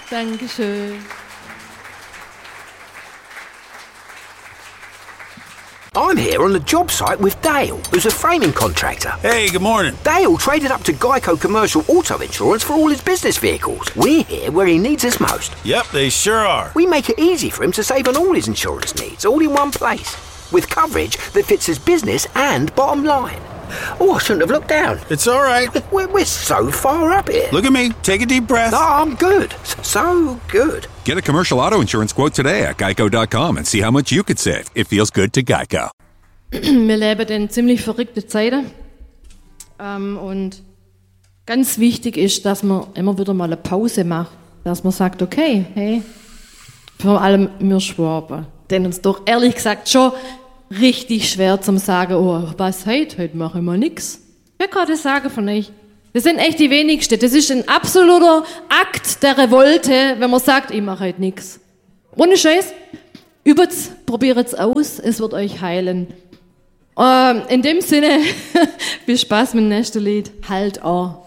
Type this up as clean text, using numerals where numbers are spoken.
Dankeschön. I'm here on the job site with Dale, who's a framing contractor. Hey, good morning. Dale traded up to Geico Commercial Auto Insurance for all his business vehicles. We're here where he needs us most. Yep, they sure are. We make it easy for him to save on all his insurance needs, all in one place, with coverage that fits his business and bottom line. Oh, I shouldn't have looked down. It's all right. We're so far up here. Look at me. Take a deep breath. Oh, I'm good. So good. Get a commercial auto insurance quote today at geico.com and see how much you could save. It feels good to Geico. Wir leben in ziemlich verrückte Zeiten. Und ganz wichtig ist, dass man immer wieder mal eine Pause macht. Dass man sagt, okay, hey, vor allem wir Schwaben, denn uns doch ehrlich gesagt schon richtig schwer zum sagen, oh, was heute mache ich mal nix. Ich will gerade sagen von euch, das sind echt die wenigsten. Das ist ein absoluter Akt der Revolte, wenn man sagt, ich mache heute nix. Ohne Scheiß, übt's, probiert's aus, es wird euch heilen. In dem Sinne, viel Spaß mit dem nächsten Lied. Halt an.